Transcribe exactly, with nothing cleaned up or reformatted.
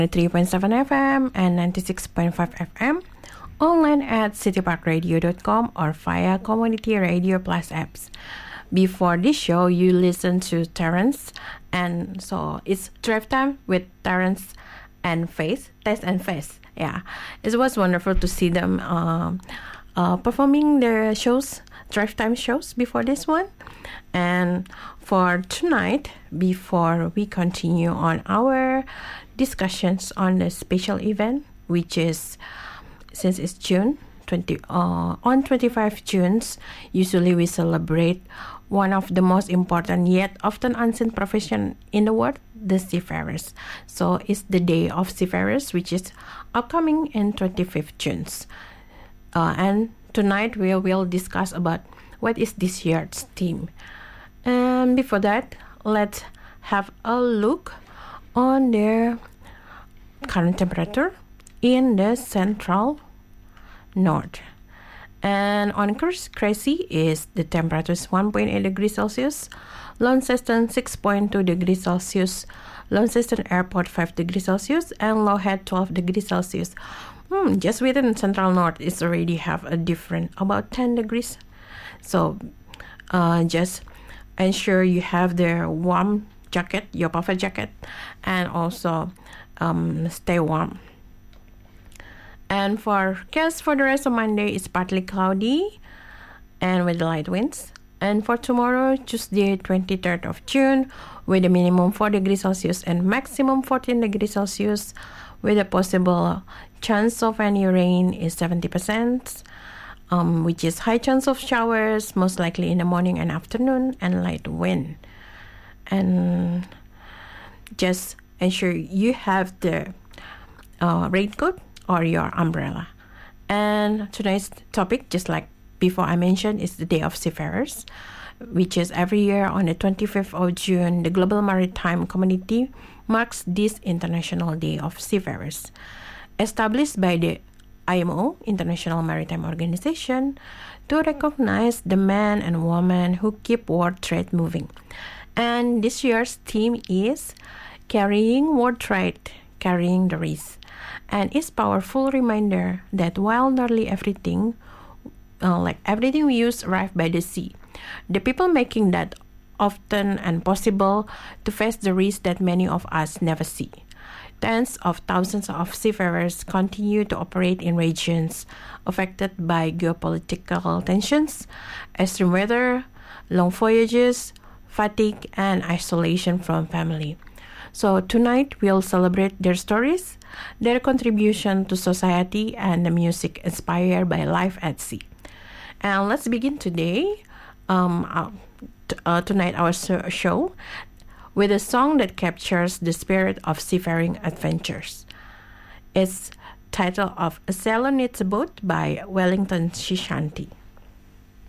three point seven F M and ninety-six point five F M, online at city park radio dot com or via Community Radio Plus apps. Before this show, you listen to Terrence, and so it's Drive Time with Terrence and Faith, Tess and Faith. Yeah, it was wonderful to see them uh, uh, performing their shows, Drive Time shows before this one. And for tonight, before we continue on our discussions on the special event, which is, since it's June, twenty uh, on twenty-fifth June, usually we celebrate one of the most important yet often unseen profession in the world, the seafarers. So it's the day of seafarers, which is upcoming in twenty-fifth June. Uh, and tonight we will discuss about what is this year's theme. And before that, let's have a look on the current temperature in the central north. And on Cressy is the temperature is one point eight degrees Celsius, Launceston six point two degrees Celsius, Launceston Airport five degrees Celsius, and Lowhead twelve degrees Celsius. Hmm, just within central north, it's already have a different about ten degrees. So uh, just ensure you have the warm jacket, your puffer jacket, and also um, stay warm. And forecast for the rest of Monday is partly cloudy and with light winds. And for tomorrow, Tuesday, twenty-third of June, with a minimum four degrees Celsius and maximum fourteen degrees Celsius, with a possible chance of any rain is seventy percent, um, which is high chance of showers, most likely in the morning and afternoon, and light wind. And just ensure you have the uh, raincoat or your umbrella. And today's topic, just like before I mentioned, is the Day of Seafarers, which is every year on the twenty-fifth of June, the Global Maritime Community marks this International Day of Seafarers. Established by the I M O, International Maritime Organization, to recognize the men and women who keep world trade moving. And this year's theme is Carrying World Trade, Carrying the Risk. And it's a powerful reminder that while nearly everything, uh, like everything we use, arrive by the sea, the people making that often and possible to face the risk that many of us never see. Tens of thousands of seafarers continue to operate in regions affected by geopolitical tensions, extreme weather, long voyages, fatigue, and isolation from family. So tonight we'll celebrate their stories, their contribution to society, and the music inspired by life at sea. And let's begin today, um, uh, t- uh, tonight our show, with a song that captures the spirit of seafaring adventures. It's titled of A Sailor Needs a Boat by Wellington Shishanti.